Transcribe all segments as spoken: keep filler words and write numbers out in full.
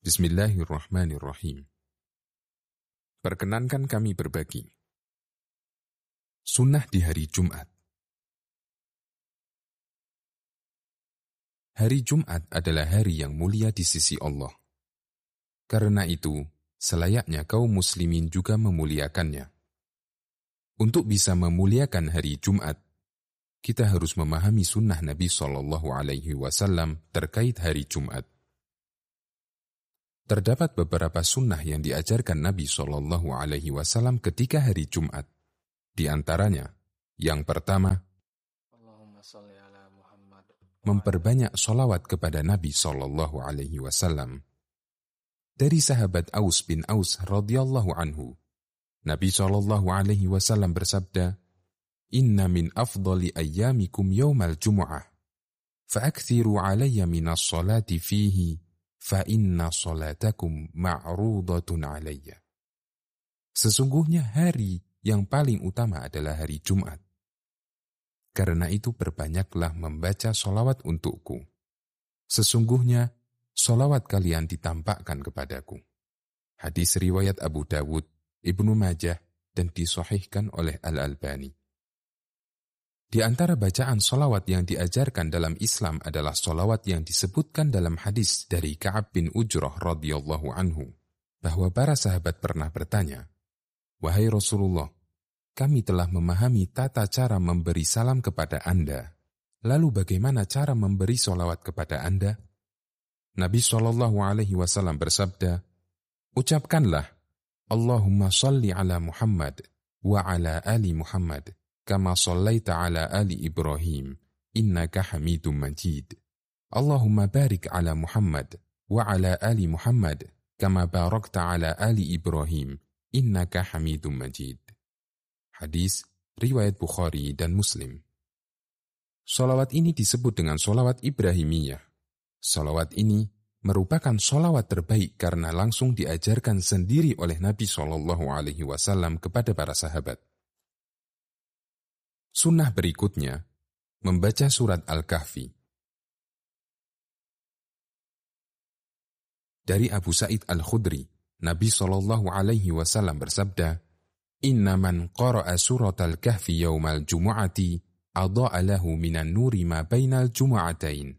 Bismillahirrahmanirrahim. Perkenankan kami berbagi. Sunnah di hari Jumat. Hari Jumat adalah hari yang mulia di sisi Allah. Karena itu, selayaknya kaum muslimin juga memuliakannya. Untuk bisa memuliakan hari Jumat, kita harus memahami sunnah Nabi shallallahu alaihi wasallam terkait hari Jumat. Terdapat beberapa sunnah yang diajarkan Nabi shallallahu alaihi wasallam ketika hari Jumat. Di antaranya, yang pertama, memperbanyak sholawat kepada Nabi shallallahu alaihi wasallam. Dari sahabat Aus bin Aus radhiyallahu anhu, Nabi shallallahu alaihi wasallam bersabda, "Inna min afdali ayyamikum yawmal jumu'ah, fa'akthiru alayya minas salati fihi, fa inna salatakum ma'rudatun alayya." Sesungguhnya hari yang paling utama adalah hari Jumat. Karena itu perbanyaklah membaca sholawat untukku. Sesungguhnya sholawat kalian ditampakkan kepadaku. Hadis riwayat Abu Dawud, Ibnu Majah, dan disahihkan oleh Al-Albani. Di antara bacaan sholawat yang diajarkan dalam Islam adalah sholawat yang disebutkan dalam hadis dari Ka'ab bin Ujrah radhiyallahu anhu, bahwa para sahabat pernah bertanya, "Wahai Rasulullah, kami telah memahami tata cara memberi salam kepada Anda. Lalu bagaimana cara memberi sholawat kepada Anda?" Nabi shallallahu alaihi wasallam bersabda, "Ucapkanlah, Allahumma salli ala Muhammad wa ala ali Muhammad, kama sallaita ala ali Ibrahim, innaka hamidum majid. Allahumma barik ala Muhammad wa ala ali Muhammad, kama barakta ala ali Ibrahim, innaka hamidum majid." Hadis riwayat Bukhari dan Muslim. Sholawat ini disebut dengan sholawat Ibrahimiyah. Sholawat ini merupakan sholawat terbaik karena langsung diajarkan sendiri oleh Nabi shallallahu alaihi wasallam kepada para sahabat. Sunnah berikutnya, membaca surat Al-Kahfi. Dari Abu Sa'id Al-Khudri, Nabi shallallahu alaihi wasallam bersabda, "Inna man qara'a surat Al-Kahfi yawmal jumu'ati, adha'a lahu minan nuri ma bainal jumu'atain."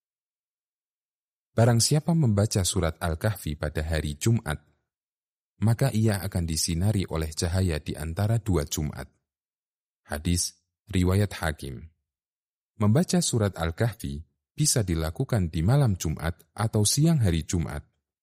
Barang siapa membaca surat Al-Kahfi pada hari Jumat, maka ia akan disinari oleh cahaya di antara dua Jumat. Hadis riwayat Hakim. Membaca surat Al-Kahfi bisa dilakukan di malam Jumat atau siang hari Jumat.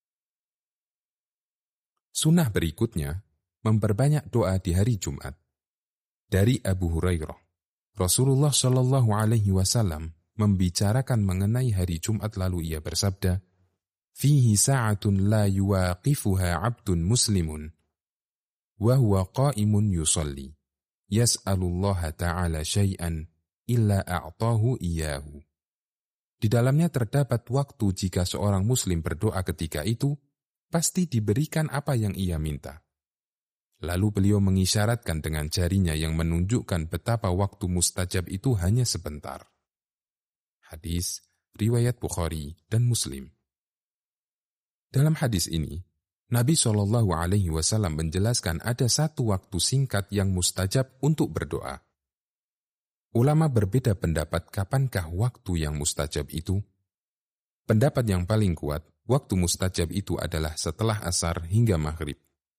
Sunnah berikutnya, memperbanyak doa di hari Jumat. Dari Abu Hurairah, Rasulullah shallallahu alaihi wasallam membicarakan mengenai hari Jumat lalu ia bersabda, "Fihi sa'atun la yuwaqifuha 'abdun muslimun, wa huwa qa'imun yusalli. Yas'alullaha ta'ala syai'an illa a'tahu iyahu." Di dalamnya terdapat waktu jika seorang muslim berdoa ketika itu, pasti diberikan apa yang ia minta. Lalu beliau mengisyaratkan dengan jarinya yang menunjukkan betapa waktu mustajab itu hanya sebentar. Hadis riwayat Bukhari dan Muslim. Dalam hadis ini, Nabi shallallahu alaihi wasallam menjelaskan ada satu waktu singkat yang mustajab untuk berdoa. Ulama berbeda pendapat kapankah waktu yang mustajab itu. Pendapat yang paling kuat, waktu mustajab itu adalah setelah asar hingga maghrib.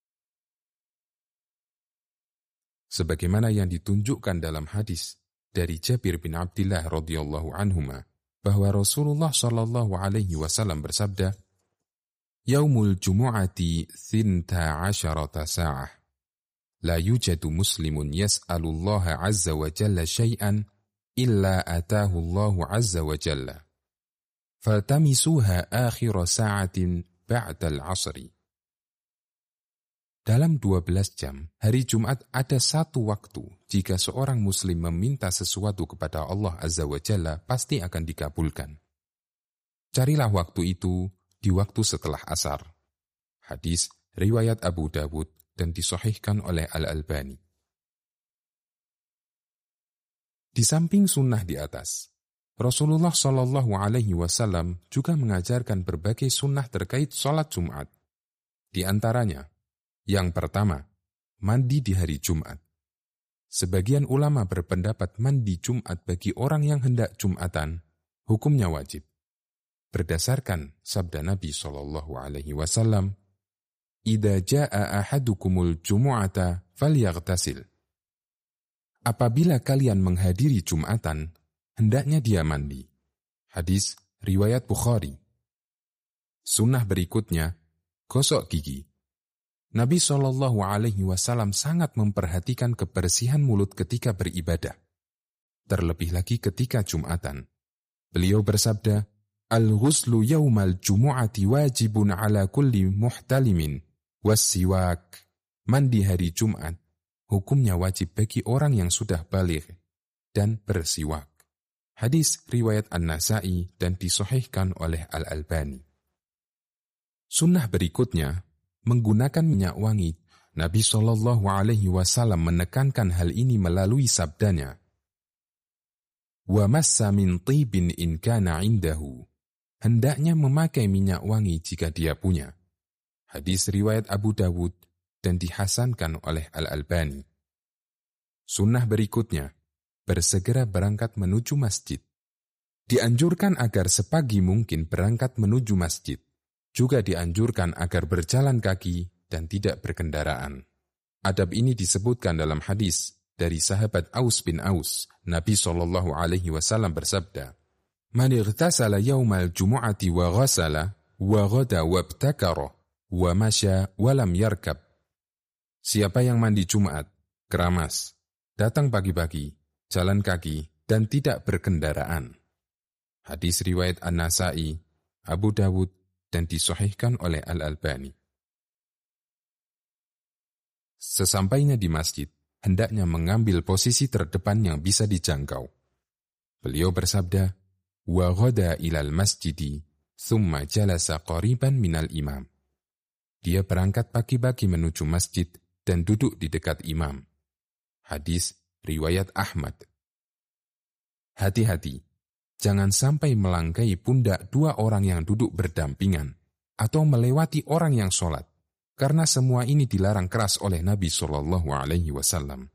Sebagaimana yang ditunjukkan dalam hadis dari Jabir bin Abdillah radhiyallahu anhuma, bahwa Rasulullah shallallahu alaihi wasallam bersabda, "Yaumul jumu'ati thinta asharata sa'ah. La yujadu muslimun yas'alullaha azza wa jalla syai'an illa atahu Allahu azza wa jalla. Faltamisuha akhira sa'atin ba'dal asri." Dalam dua belas jam, hari Jumat ada satu waktu, jika seorang muslim meminta sesuatu kepada Allah Azza wa Jalla, pasti akan dikabulkan. Carilah waktu itu di waktu setelah asar. Hadis riwayat Abu Dawud dan disahihkan oleh Al-Albani. Di samping sunnah di atas, Rasulullah Shallallahu Alaihi Wasallam juga mengajarkan berbagai sunnah terkait sholat Jumat. Di antaranya, yang pertama, mandi di hari Jumat. Sebagian ulama berpendapat mandi Jumat bagi orang yang hendak Jumatan, hukumnya wajib. Berdasarkan sabda Nabi Shallallahu Alaihi Wasallam, "Idza jaa ahadukumul jumu'ata falyaghtasil." Apabila kalian menghadiri Jumatan, hendaknya dia mandi. Hadis riwayat Bukhari. Sunnah berikutnya, gosok gigi. Nabi Shallallahu Alaihi Wasallam sangat memperhatikan kebersihan mulut ketika beribadah. Terlebih lagi ketika Jumatan. Beliau bersabda, "Al-ghuslu yaumal jumu'ati wajibun ala kulli muhtalimin, was-siwak." Mandi hari Jumat, hukumnya wajib bagi orang yang sudah baligh dan bersiwak. Hadis riwayat An-Nasa'i dan disahihkan oleh Al-Albani. Sunnah berikutnya, menggunakan minyak wangi. Nabi Shallallahu Alaihi Wasallam menekankan hal ini melalui sabdanya, "Wa massa min tibin in kana indahu." Hendaknya memakai minyak wangi jika dia punya. Hadis riwayat Abu Dawud dan dihasankan oleh Al-Albani. Sunnah berikutnya, bersegera berangkat menuju masjid. Dianjurkan agar sepagi mungkin berangkat menuju masjid. Juga dianjurkan agar berjalan kaki dan tidak berkendaraan. Adab ini disebutkan dalam hadis dari sahabat Aus bin Aus. Nabi Shallallahu Alaihi Wasallam bersabda, "Man ightasala yaumal jumu'ati wa ghasala wa ghada wabtakara wa masya wa lam yarkab." Siapa yang mandi Jumat, keramas, datang pagi-pagi, jalan kaki, dan tidak berkendaraan. Hadis riwayat An-Nasa'i, Abu Dawud, dan disahihkan oleh Al-Albani. Sesampainya di masjid, hendaknya mengambil posisi terdepan yang bisa dijangkau. Beliau bersabda, "Wa ghada ilal masjidi, thumma jalasa qariban minal imam." Dia berangkat pagi-pagi menuju masjid dan duduk di dekat imam. Hadis riwayat Ahmad. Hati-hati, jangan sampai melangkai pundak dua orang yang duduk berdampingan atau melewati orang yang sholat, karena semua ini dilarang keras oleh Nabi Shallallahu Alaihi Wasallam.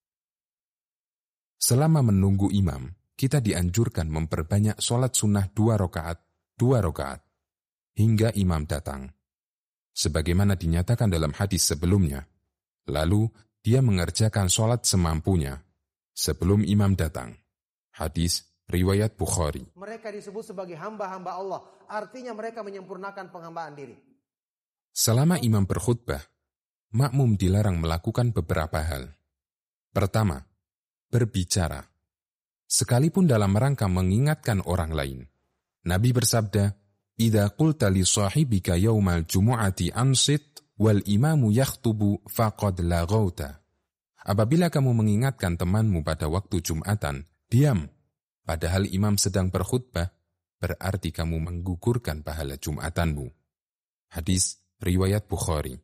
Selama menunggu imam, kita dianjurkan memperbanyak sholat sunnah dua rakaat, dua rakaat, hingga imam datang. Sebagaimana dinyatakan dalam hadis sebelumnya, lalu dia mengerjakan sholat semampunya sebelum imam datang. Hadis riwayat Bukhari. Mereka disebut sebagai hamba-hamba Allah, artinya mereka menyempurnakan penghambaan diri. Selama imam berkhutbah, makmum dilarang melakukan beberapa hal. Pertama, berbicara, sekalipun dalam rangka mengingatkan orang lain. Nabi bersabda, "Idza qulta li sahibika yaumal jumu'ati ansit wal imamu yakhtubu faqad laghauta." Apabila kamu mengingatkan temanmu pada waktu Jumatan, diam, padahal imam sedang berkhutbah, berarti kamu menggugurkan pahala Jumatanmu. Hadis riwayat Bukhari.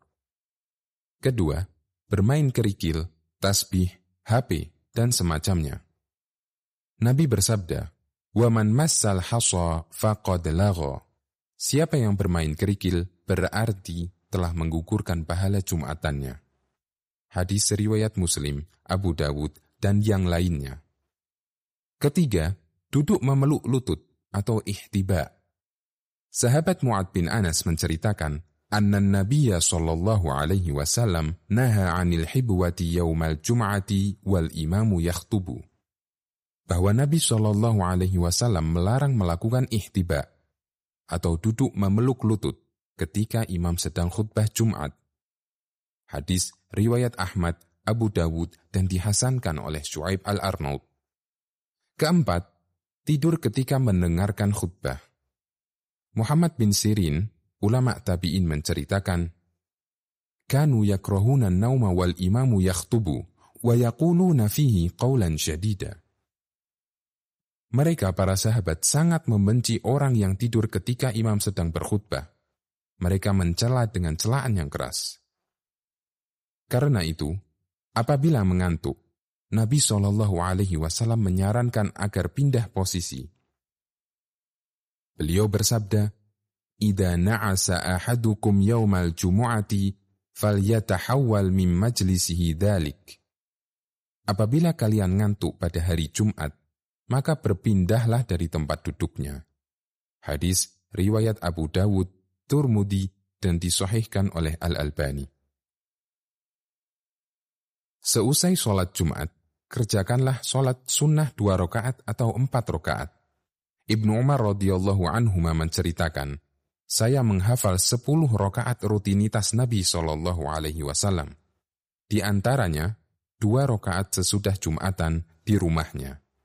Kedua, bermain kerikil, tasbih, H P, dan semacamnya. Nabi bersabda, "Wa man massal hasa faqad lagha." Siapa yang bermain kerikil berarti telah menggugurkan pahala Jumatannya. Hadis riwayat Muslim, Abu Dawud, dan yang lainnya. Ketiga, duduk memeluk lutut atau ihtiba. Sahabat Mu'ad bin Anas menceritakan, anna Nabiya sallallahu alaihi wasallam naha 'anil hibwati yaumal jum'ati wal imamu yakhtubu. Bahwa Nabi sallallahu alaihi wasallam melarang melakukan ihtiba atau duduk memeluk lutut ketika imam sedang khutbah Jumat. Hadis riwayat Ahmad, Abu Dawud, dan dihasankan oleh Syuaib al-Arnaud. Keempat, tidur ketika mendengarkan khutbah. Muhammad bin Sirin, ulama tabi'in menceritakan, "Kanu yakrahuna an-nauma wal imamu yakhtubu wa yaquluna fihi qawlan syadida." Mereka para sahabat sangat membenci orang yang tidur ketika imam sedang berkhutbah. Mereka mencela dengan celaan yang keras. Karena itu, apabila mengantuk, Nabi shallallahu alaihi wasallam menyarankan agar pindah posisi Beliau bersabda, "Idza na'asa ahadukum yaumal jumu'ati falyatahawwal min majlisihi dzalik." Apabila kalian ngantuk pada hari Jumat, maka berpindahlah dari tempat duduknya. Hadis riwayat Abu Dawud, Turmudi, dan disahihkan oleh Al-Albani. Seusai sholat Jumat, kerjakanlah sholat sunnah dua rakaat atau empat rakaat. Ibnu Umar radhiyallahu anhuma menceritakan, saya menghafal sepuluh rakaat rutinitas Nabi shallallahu alaihi wasallam. Di antaranya, dua rakaat sesudah Jumatan di rumahnya.